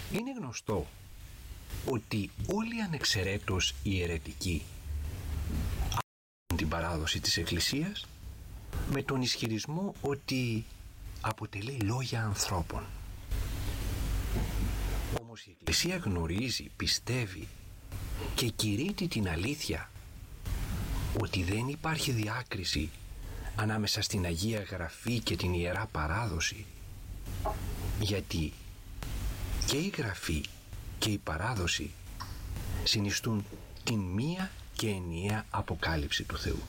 Είναι γνωστό ότι όλοι ανεξαιρέτως οι αιρετικοί απορρίπτουν την παράδοση της Εκκλησίας με τον ισχυρισμό ότι αποτελεί λόγια ανθρώπων. Όμως η Εκκλησία γνωρίζει, πιστεύει και κηρύττει την αλήθεια ότι δεν υπάρχει διάκριση ανάμεσα στην Αγία Γραφή και την Ιερά Παράδοση, γιατί και η Γραφή και η Παράδοση συνιστούν την μία και ενιαία αποκάλυψη του Θεού.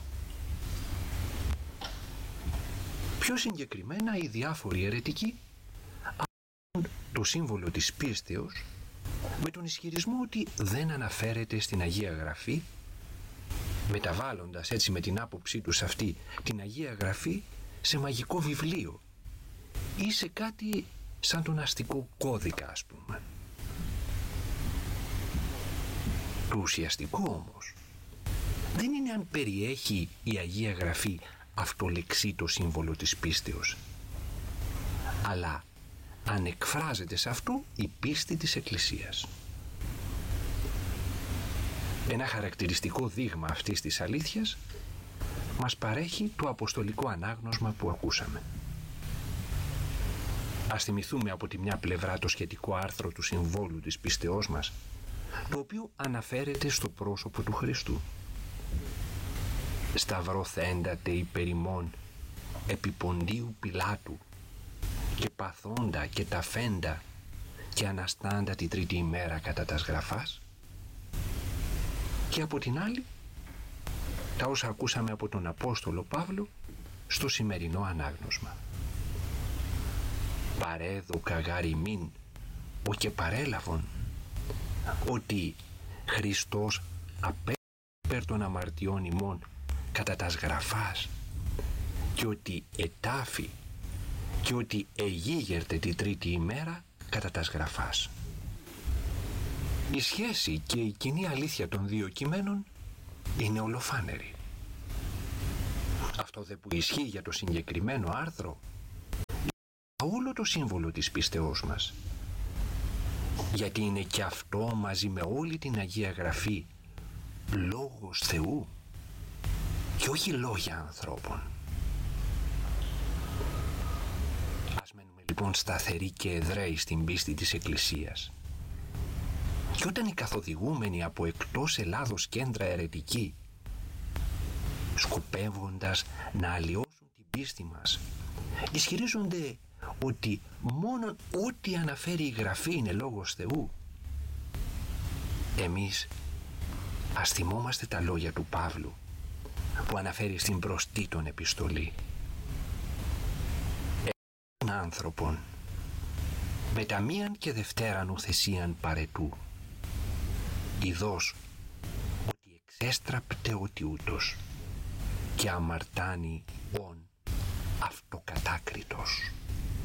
Πιο συγκεκριμένα, οι διάφοροι αιρετικοί αποκαλούν το σύμβολο της πίστεως με τον ισχυρισμό ότι δεν αναφέρεται στην Αγία Γραφή, μεταβάλλοντας έτσι με την άποψή τους αυτή την Αγία Γραφή σε μαγικό βιβλίο ή σε κάτι σαν τον αστικό κώδικα, ας πούμε. Το ουσιαστικό όμως δεν είναι αν περιέχει η Αγία Γραφή αυτολεξί το σύμβολο της πίστεως, αλλά αν εκφράζεται σε αυτό η πίστη της Εκκλησίας. Ένα χαρακτηριστικό δείγμα αυτής της αλήθειας μας παρέχει το αποστολικό ανάγνωσμα που ακούσαμε. Ας θυμηθούμε από τη μια πλευρά το σχετικό άρθρο του συμβόλου της πίστεώς μας, το οποίο αναφέρεται στο πρόσωπο του Χριστού. «Σταυρωθέντατε υπέρ ημών επί Ποντίου Πιλάτου και παθόντα και ταφέντα και αναστάντα τη τρίτη ημέρα κατά τας γραφάς». Και από την άλλη, τα όσα ακούσαμε από τον Απόστολο Παύλο στο σημερινό ανάγνωσμα. «Παρέδωκα γάρ ημίν, ο και παρέλαβον, ότι Χριστός απέπερ των αμαρτιών ημών κατά τας γραφάς και ότι ετάφη και ότι εγίγερτε τη τρίτη ημέρα κατά τας γραφάς». Η σχέση και η κοινή αλήθεια των δύο κειμένων είναι ολοφάνερη. Αυτό δε που ισχύει για το συγκεκριμένο άρθρο για όλο το σύμβολο της πίστεώς μας, γιατί είναι και αυτό μαζί με όλη την Αγία Γραφή λόγος Θεού και όχι λόγια ανθρώπων. Ας μένουμε λοιπόν σταθεροί και εδραίοι στην πίστη της Εκκλησίας. Και όταν οι καθοδηγούμενοι από εκτός Ελλάδος κέντρα αιρετικοί, σκοπεύοντας να αλλοιώσουν την πίστη μας, ισχυρίζονται ότι μόνο ό,τι αναφέρει η Γραφή είναι λόγος Θεού, εμείς ας θυμόμαστε τα λόγια του Παύλου που αναφέρει στην προς Τίτον επιστολή. «Άνθρωπον, μετα μίαν και δευτέραν ουθεσίαν παρετού, ειδός ότι εξέστραπτε ότι ούτως και αμαρτάνει ον αυτοκατάκριτος».